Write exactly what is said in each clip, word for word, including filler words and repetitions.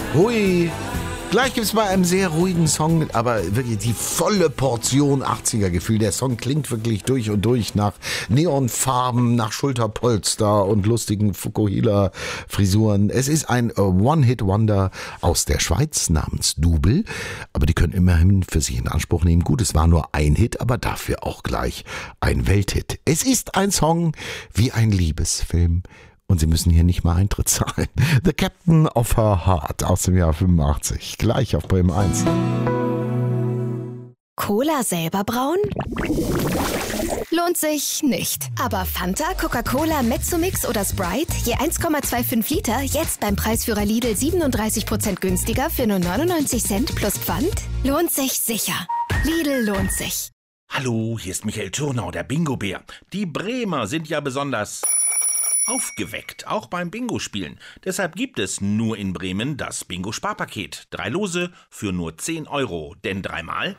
Hui. Gleich gibt es bei einem sehr ruhigen Song, aber wirklich die volle Portion achtziger-Gefühl. Der Song klingt wirklich durch und durch nach Neonfarben, nach Schulterpolster und lustigen Fukuhila-Frisuren. Es ist ein One-Hit-Wonder aus der Schweiz namens Double, aber die können immerhin für sich in Anspruch nehmen. Gut, es war nur ein Hit, aber dafür auch gleich ein Welthit. Es ist ein Song wie ein Liebesfilm. Und Sie müssen hier nicht mal Eintritt zahlen. The Captain of Her Heart aus dem Jahr fünfundachtzig. Gleich auf Bremen eins. Cola selber brauen? Lohnt sich nicht. Aber Fanta, Coca-Cola, Mezzomix oder Sprite, je eins Komma fünfundzwanzig Liter, jetzt beim Preisführer Lidl siebenunddreißig Prozent günstiger für nur neunundneunzig Cent plus Pfand? Lohnt sich sicher. Lidl lohnt sich. Hallo, hier ist Michael Thürnau, der Bingo-Bär. Die Bremer sind ja besonders aufgeweckt, auch beim Bingo-Spielen. Deshalb gibt es nur in Bremen das Bingo-Sparpaket. Drei Lose für nur zehn Euro, denn dreimal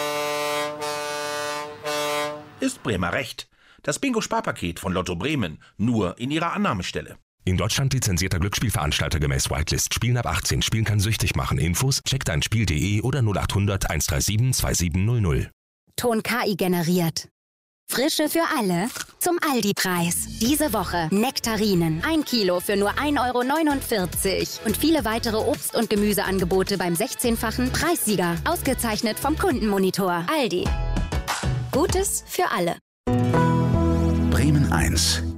ist Bremer Recht. Das Bingo-Sparpaket von Lotto Bremen, nur in ihrer Annahmestelle. In Deutschland lizenzierter Glücksspielveranstalter gemäß Whitelist. Spielen ab achtzehn. Spielen kann süchtig machen. Infos checkt ein Spiel punkt de oder null acht hundert eins drei sieben zwei sieben null null. Ton K I generiert. Frische für alle zum Aldi-Preis. Diese Woche Nektarinen. Ein Kilo für nur ein Euro neunundvierzig. Und viele weitere Obst- und Gemüseangebote beim sechzehnfachen Preissieger. Ausgezeichnet vom Kundenmonitor. Aldi. Gutes für alle. Bremen eins.